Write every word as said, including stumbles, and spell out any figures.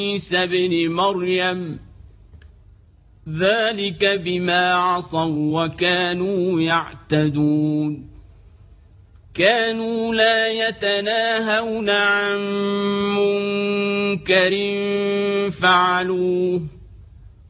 عيسى ابن مريم ذلك بما عصوا وكانوا يعتدون كانوا لا يتناهون عن منكر فعلوه